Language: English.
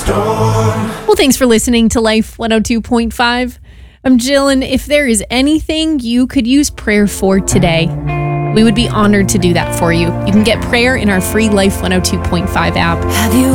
Well, thanks for listening to Life 102.5. I'm Jill, and if there is anything you could use prayer for today, we would be honored to do that for you. You can get prayer in our free Life 102.5 app.